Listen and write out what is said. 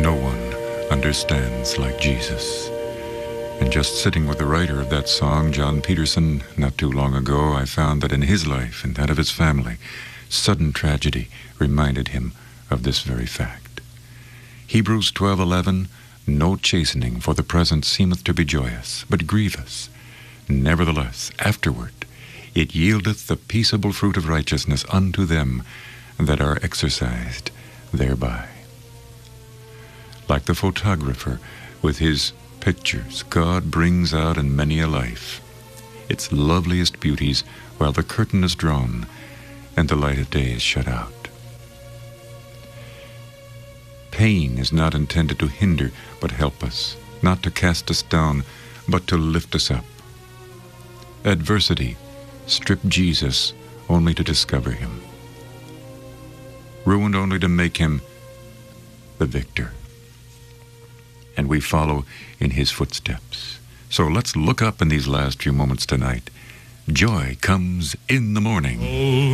No one understands like Jesus. And just sitting with the writer of that song, John Peterson, not too long ago, I found that in his life and that of his family, sudden tragedy reminded him of this very fact. Hebrews 12:11, no chastening for the present seemeth to be joyous, but grievous. Nevertheless, afterward, it yieldeth the peaceable fruit of righteousness unto them that are exercised thereby. Like the photographer with his pictures, God brings out in many a life its loveliest beauties while the curtain is drawn and the light of day is shut out. Pain is not intended to hinder but help us, not to cast us down but to lift us up. Adversity stripped Jesus only to discover him, ruined only to make him the victor. And we follow in his footsteps. So let's look up in these last few moments tonight. Joy comes in the morning.